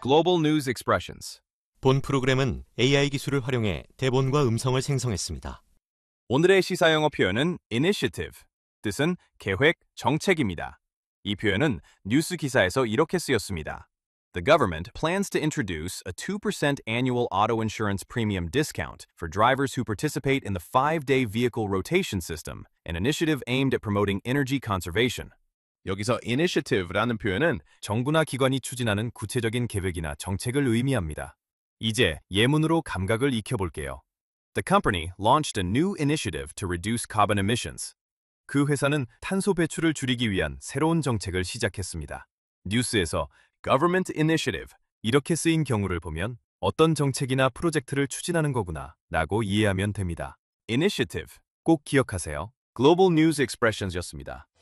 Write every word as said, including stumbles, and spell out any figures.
Global News Expressions. 본 프로그램은 에이아이 기술을 활용해 대본과 음성을 생성했습니다. 오늘의 시사 영어 표현은 initiative, 뜻은 계획, 정책입니다. 이 표현은 뉴스 기사에서 이렇게 쓰였습니다. The government plans to introduce a two percent annual auto insurance premium discount for drivers who participate in the five-day vehicle rotation system, an initiative aimed at promoting energy conservation. 여기서 initiative라는 표현은 정부나 기관이 추진하는 구체적인 계획이나 정책을 의미합니다. 이제 예문으로 감각을 익혀볼게요. The company launched a new initiative to reduce carbon emissions. 그 회사는 탄소 배출을 줄이기 위한 새로운 정책을 시작했습니다. 뉴스에서 government initiative 이렇게 쓰인 경우를 보면 어떤 정책이나 프로젝트를 추진하는 거구나 라고 이해하면 됩니다. Initiative 꼭 기억하세요. Global News Expressions였습니다.